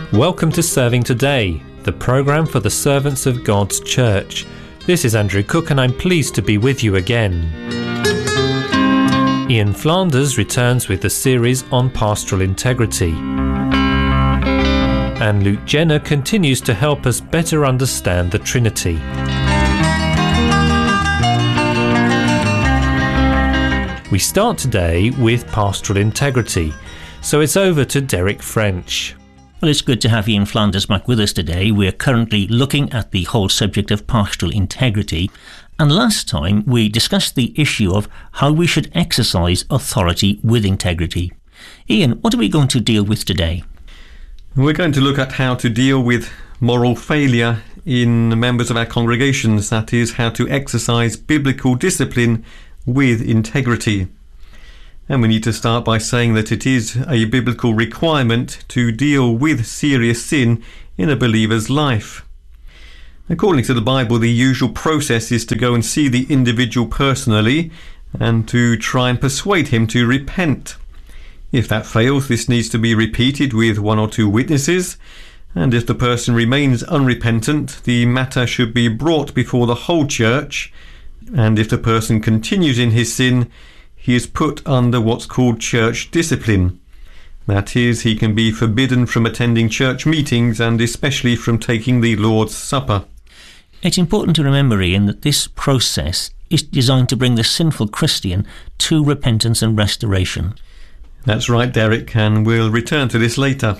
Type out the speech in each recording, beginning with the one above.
Welcome to Serving Today, the programme for the servants of God's Church. This is Andrew Cook and I'm pleased to be with you again. Ian Flanders returns with the series on pastoral integrity. And Luke Jenner continues to help us better understand the Trinity. We start today with pastoral integrity, so it's over to Derek French. Well, it's good to have Ian Flanders back with us today. We're currently looking at the whole subject of pastoral integrity. And last time we discussed the issue of how we should exercise authority with integrity. Ian, what are we going to deal with today? We're going to look at how to deal with moral failure in members of our congregations. That is, how to exercise biblical discipline with integrity. And we need to start by saying that it is a biblical requirement to deal with serious sin in a believer's life. According to the Bible, the usual process is to go and see the individual personally and to try and persuade him to repent. If that fails, this needs to be repeated with one or two witnesses, and if the person remains unrepentant, the matter should be brought before the whole church, and if the person continues in his sin, he is put under what's called church discipline. That is, he can be forbidden from attending church meetings and especially from taking the Lord's Supper. It's important to remember, Ian, that this process is designed to bring the sinful Christian to repentance and restoration. That's right, Derek, and we'll return to this later.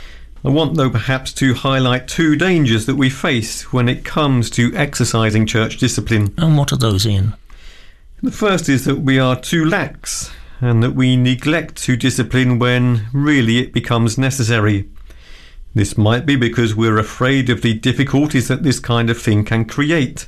I want, though, perhaps to highlight two dangers that we face when it comes to exercising church discipline. And what are those, Ian? The first is that we are too lax and that we neglect to discipline when really it becomes necessary. This might be because we're afraid of the difficulties that this kind of thing can create.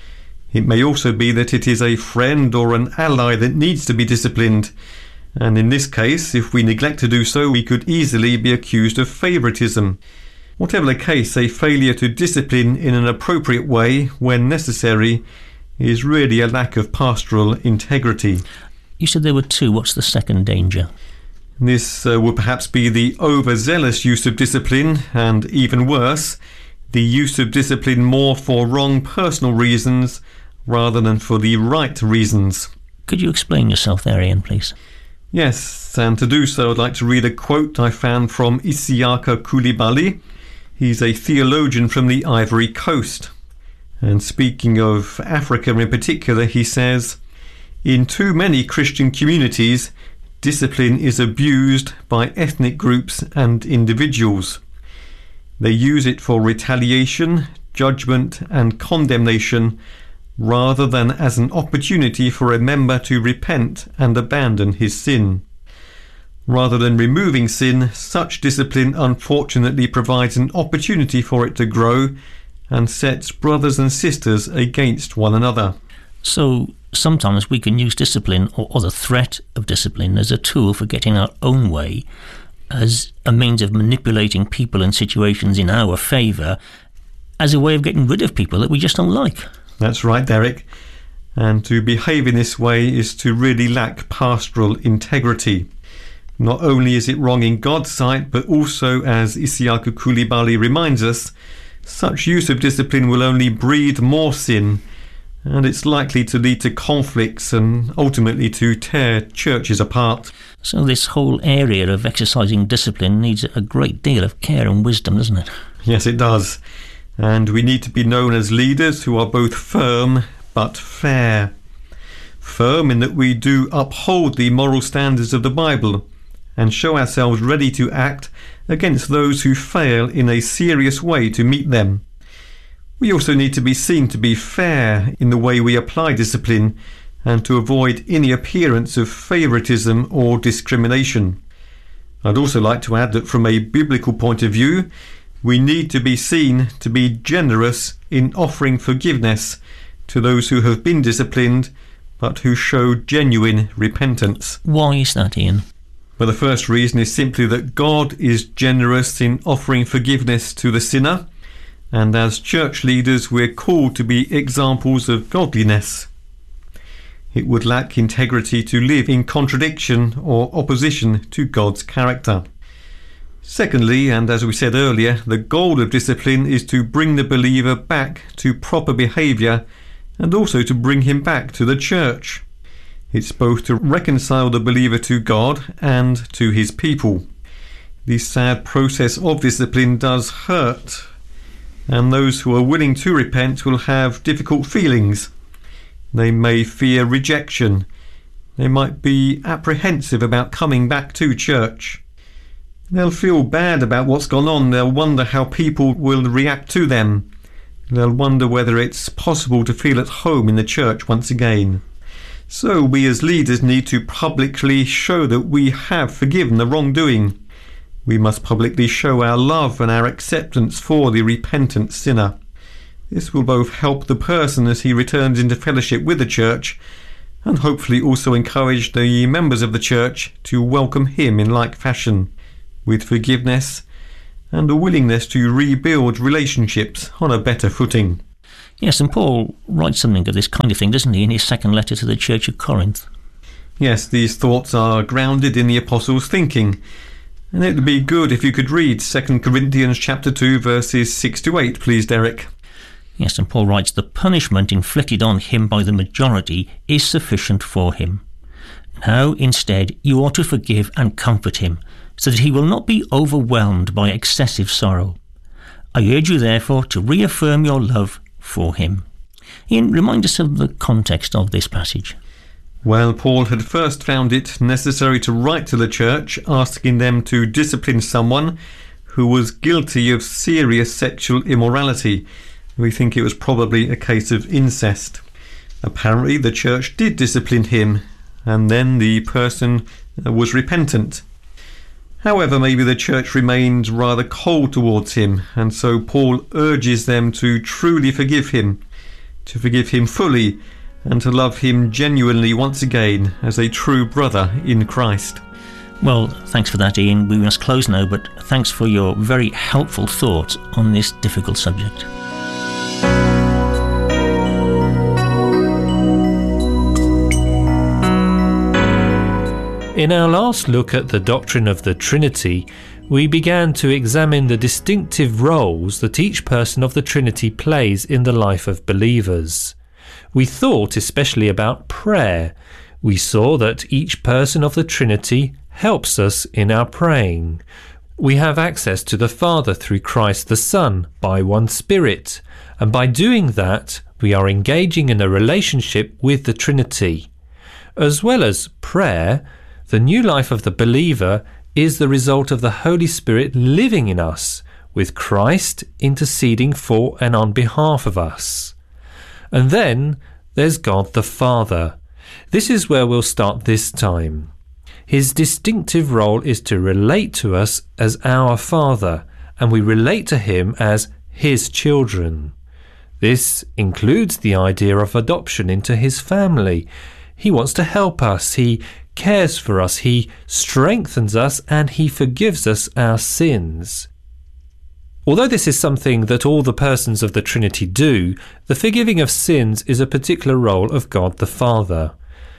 It may also be that it is a friend or an ally that needs to be disciplined, and in this case, if we neglect to do so, we could easily be accused of favouritism. Whatever the case, a failure to discipline in an appropriate way when necessary is really a lack of pastoral integrity. You said there were two. What's the second danger? This would perhaps be the overzealous use of discipline, and even worse, the use of discipline more for wrong personal reasons rather than for the right reasons. Could you explain yourself there, Ian, please? Yes, and to do so I'd like to read a quote I found from Isiaka Coulibaly. He's a theologian from the Ivory Coast. And speaking of Africa in particular, he says, "In too many Christian communities, discipline is abused by ethnic groups and individuals. They use it for retaliation, judgment and condemnation, rather than as an opportunity for a member to repent and abandon his sin. Rather than removing sin, such discipline unfortunately provides an opportunity for it to grow and sets brothers and sisters against one another." So sometimes we can use discipline or the threat of discipline as a tool for getting our own way, as a means of manipulating people and situations in our favour, as a way of getting rid of people that we just don't like. That's right, Derek. And to behave in this way is to really lack pastoral integrity. Not only is it wrong in God's sight, but also, as Isiaka Coulibaly reminds us, such use of discipline will only breed more sin, and it's likely to lead to conflicts and ultimately to tear churches apart. So this whole area of exercising discipline needs a great deal of care and wisdom, doesn't it? Yes, it does. And we need to be known as leaders who are both firm but fair. Firm in that we do uphold the moral standards of the Bible and show ourselves ready to act against those who fail in a serious way to meet them. We also need to be seen to be fair in the way we apply discipline and to avoid any appearance of favouritism or discrimination. I'd also like to add that from a biblical point of view, we need to be seen to be generous in offering forgiveness to those who have been disciplined but who show genuine repentance. Why is that, Ian? Well, the first reason is simply that God is generous in offering forgiveness to the sinner, and as church leaders we're called to be examples of godliness. It would lack integrity to live in contradiction or opposition to God's character. Secondly, and as we said earlier, the goal of discipline is to bring the believer back to proper behaviour and also to bring him back to the church. It's both to reconcile the believer to God and to his people. The sad process of discipline does hurt, and those who are willing to repent will have difficult feelings. They may fear rejection. They might be apprehensive about coming back to church. They'll feel bad about what's gone on. They'll wonder how people will react to them. They'll wonder whether it's possible to feel at home in the church once again. So we as leaders need to publicly show that we have forgiven the wrongdoing. We must publicly show our love and our acceptance for the repentant sinner. This will both help the person as he returns into fellowship with the church, and hopefully also encourage the members of the church to welcome him in like fashion, with forgiveness and a willingness to rebuild relationships on a better footing. Yes, and Paul writes something of this kind of thing, doesn't he, in his second letter to the church of Corinth? Yes, these thoughts are grounded in the apostles' thinking, and it would be good if you could read 2 Corinthians chapter 2 verses 6 to 8, please, Derek. Yes, and Paul writes, "The punishment inflicted on him by the majority is sufficient for him. Now, instead, you ought to forgive and comfort him, so that he will not be overwhelmed by excessive sorrow. I urge you, therefore, to reaffirm your love for him." Ian, remind us of the context of this passage. Well, Paul had first found it necessary to write to the church, asking them to discipline someone who was guilty of serious sexual immorality. We think it was probably a case of incest. Apparently, the church did discipline him, and then the person was repentant. However, maybe the church remained rather cold towards him, and so Paul urges them to truly forgive him, to forgive him fully, and to love him genuinely once again as a true brother in Christ. Well, thanks for that, Ian. We must close now, but thanks for your very helpful thoughts on this difficult subject. In our last look at the doctrine of the Trinity, we began to examine the distinctive roles that each person of the Trinity plays in the life of believers. We thought especially about prayer. We saw that each person of the Trinity helps us in our praying. We have access to the Father through Christ the Son by one Spirit, and by doing that, we are engaging in a relationship with the Trinity. As well as prayer, the new life of the believer is the result of the Holy Spirit living in us, with Christ interceding for and on behalf of us. And then there's God the Father. This is where we'll start this time. His distinctive role is to relate to us as our Father, and we relate to him as his children. This includes the idea of adoption into his family. He wants to help us, he cares for us, he strengthens us, and he forgives us our sins. Although this is something that all the persons of the Trinity do, the forgiving of sins is a particular role of God the Father.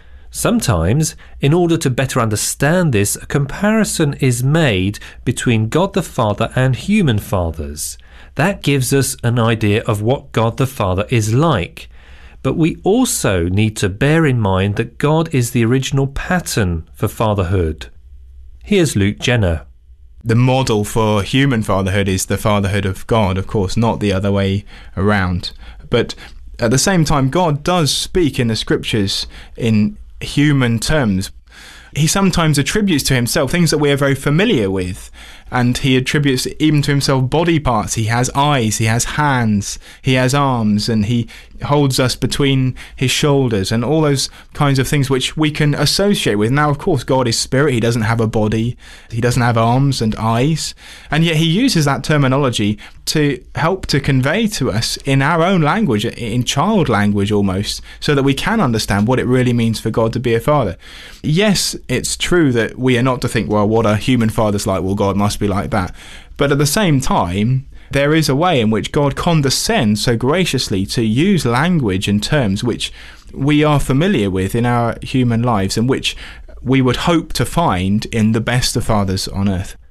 Sometimes, in order to better understand this, a comparison is made between God the Father and human fathers. That gives us an idea of what God the Father is like. But we also need to bear in mind that God is the original pattern for fatherhood. Here's Luke Jenner. The model for human fatherhood is the fatherhood of God, of course, not the other way around. But at the same time, God does speak in the scriptures in human terms. He sometimes attributes to himself things that we are very familiar with, and he attributes even to himself body parts. He has eyes, he has hands, he has arms, and he holds us between his shoulders, and all those kinds of things which we can associate with. Now, of course, God is spirit. He doesn't have a body, he doesn't have arms and eyes, and yet he uses that terminology to help to convey to us in our own language, in child language almost, so that we can understand what it really means for God to be a father. Yes, it's true that we are not to think, well, what are human fathers like? Well, God must be like that. But at the same time, there is a way in which God condescends so graciously to use language and terms which we are familiar with in our human lives and which we would hope to find in the best of fathers on earth.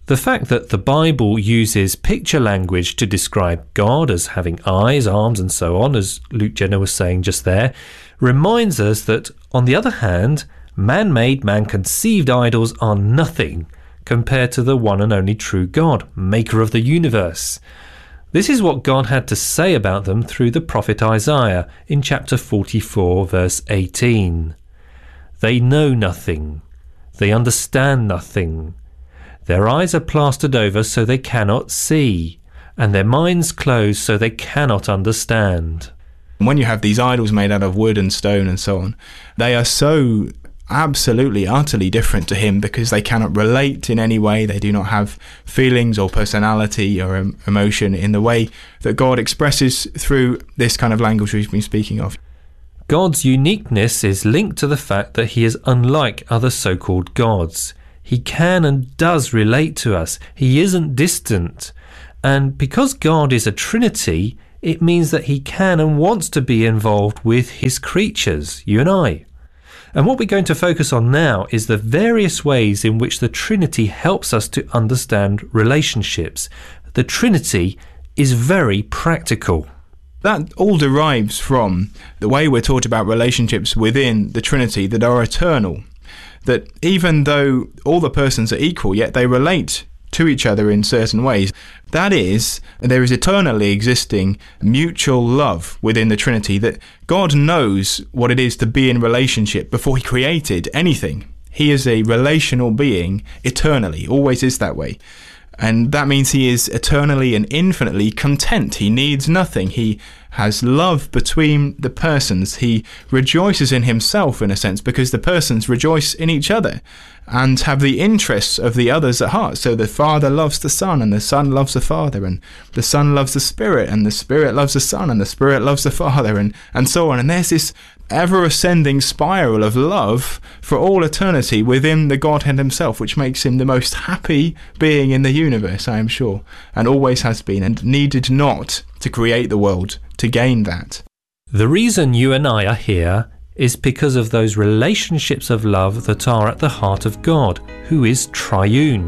The fact that the Bible uses picture language to describe God as having eyes, arms and so on, as Luke Jenner was saying just there, reminds us that, on the other hand, man-made, man-conceived idols are nothing compared to the one and only true God, maker of the universe. This is what God had to say about them through the prophet Isaiah in chapter 44, verse 18. They know nothing. They understand nothing. Their eyes are plastered over so they cannot see, and their minds closed so they cannot understand. When you have these idols made out of wood and stone and so on, they are so absolutely, utterly different to him because they cannot relate in any way. They do not have feelings or personality or emotion in the way that God expresses through this kind of language we've been speaking of. God's uniqueness is linked to the fact that he is unlike other so-called gods. He can and does relate to us. He isn't distant. And because God is a Trinity, it means that he can and wants to be involved with his creatures, you and I. And what we're going to focus on now is the various ways in which the Trinity helps us to understand relationships. The Trinity is very practical. That all derives from the way we're taught about relationships within the Trinity that are eternal. That even though all the persons are equal, yet they relate to each other in certain ways. That is, there is eternally existing mutual love within the Trinity, that God knows what it is to be in relationship before he created anything. He is a relational being eternally, always is that way. And that means he is eternally and infinitely content. He needs nothing. He has love between the persons. He rejoices in himself, in a sense, because the persons rejoice in each other and have the interests of the others at heart. So the Father loves the Son, and the Son loves the Father, and the Son loves the Spirit, and the Spirit loves the Son, and the Spirit loves the Father, and so on. And there's this ever-ascending spiral of love for all eternity within the Godhead himself, which makes him the most happy being in the universe, I am sure, and always has been, and needed not to create the world to gain that. The reason you and I are here is because of those relationships of love that are at the heart of God, who is triune.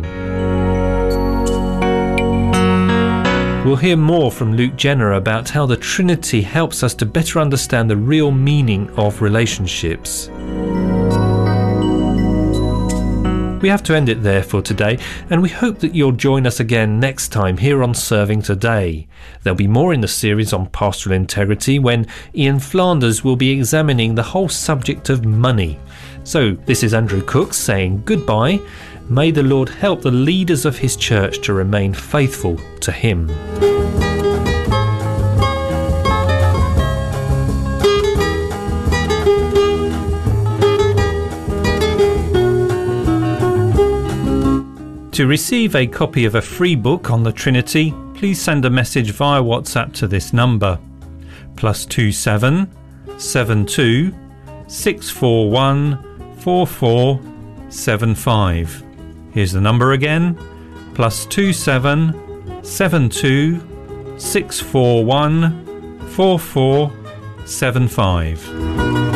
We'll hear more from Luke Jenner about how the Trinity helps us to better understand the real meaning of relationships. We have to end it there for today, and we hope that you'll join us again next time here on Serving Today. There'll be more in the series on pastoral integrity when Ian Flanders will be examining the whole subject of money. So this is Andrew Cooks saying goodbye. May the Lord help the leaders of his church to remain faithful to him. To receive a copy of a free book on the Trinity, please send a message via WhatsApp to this number: +27 72 641 4475. Here's the number again: +27 72 641 4475.